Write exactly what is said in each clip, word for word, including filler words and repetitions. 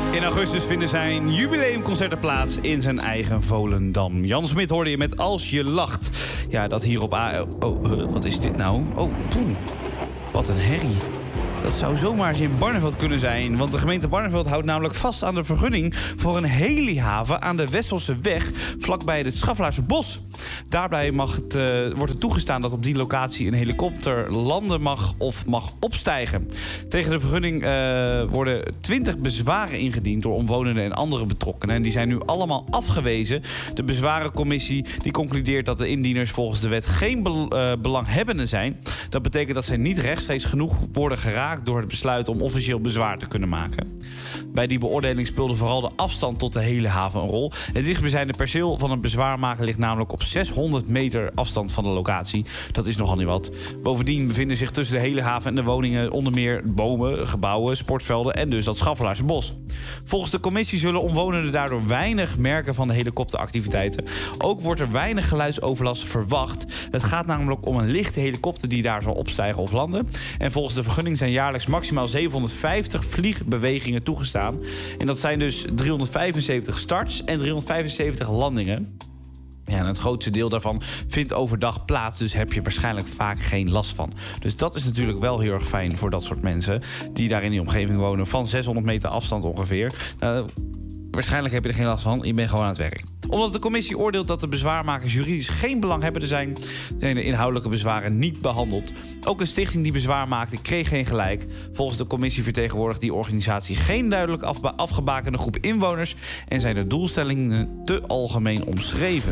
In augustus vinden zijn jubileumconcerten plaats in zijn eigen Volendam. Jan Smit hoorde je met Als je lacht. Ja, dat hier op A... Oh, uh, wat is dit nou? Oh, poeh. Wat een herrie. Dat zou zomaar eens in Barneveld kunnen zijn. Want de gemeente Barneveld houdt namelijk vast aan de vergunning voor een helihaven aan de Wesselse weg vlakbij het Schaffelaarse bos. Daarbij mag het, uh, wordt het toegestaan dat op die locatie een helikopter landen mag of mag opstijgen. Tegen de vergunning uh, worden twintig bezwaren ingediend door omwonenden en andere betrokkenen. En die zijn nu allemaal afgewezen. De bezwarencommissie die concludeert dat de indieners volgens de wet geen be- uh, belanghebbenden zijn. Dat betekent dat zij niet rechtstreeks genoeg worden geraakt door het besluit om officieel bezwaar te kunnen maken. Bij die beoordeling speelde vooral de afstand tot de hele haven een rol. Het dichtstbijzijnde perceel van een bezwaarmaker ligt namelijk op zeshonderd meter afstand van de locatie. Dat is nogal niet wat. Bovendien bevinden zich tussen de hele haven en de woningen onder meer bomen, gebouwen, sportvelden en dus dat Schaffelaarse bos. Volgens de commissie zullen omwonenden daardoor weinig merken van de helikopteractiviteiten. Ook wordt er weinig geluidsoverlast verwacht. Het gaat namelijk om een lichte helikopter die daar zal opstijgen of landen. En volgens de vergunning zijn jaarlijks maximaal zevenhonderdvijftig vliegbewegingen toegestaan. En dat zijn dus driehonderdvijfenzeventig starts en driehonderdvijfenzeventig landingen. Ja, en het grootste deel daarvan vindt overdag plaats, dus heb je waarschijnlijk vaak geen last van. Dus dat is natuurlijk wel heel erg fijn voor dat soort mensen die daar in die omgeving wonen, van zeshonderd meter afstand ongeveer. Nou, waarschijnlijk heb je er geen last van, je bent gewoon aan het werk. Omdat de commissie oordeelt dat de bezwaarmakers juridisch geen belanghebbenden zijn, zijn de inhoudelijke bezwaren niet behandeld. Ook een stichting die bezwaar maakte kreeg geen gelijk. Volgens de commissie vertegenwoordigt die organisatie geen duidelijk afba- afgebakende groep inwoners en zijn de doelstellingen te algemeen omschreven.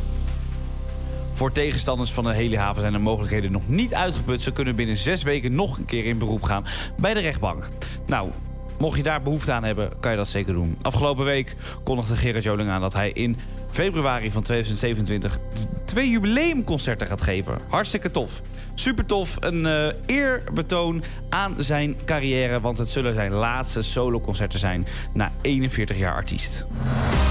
Voor tegenstanders van de helihaven zijn de mogelijkheden nog niet uitgeput. Ze kunnen binnen zes weken nog een keer in beroep gaan bij de rechtbank. Nou, mocht je daar behoefte aan hebben, kan je dat zeker doen. Afgelopen week kondigde Gerard Joling aan dat hij in februari van tweeduizend zevenentwintig twee jubileumconcerten gaat geven. Hartstikke tof. Super tof. Een uh, eerbetoon aan zijn carrière, want het zullen zijn laatste soloconcerten zijn na eenenveertig jaar artiest.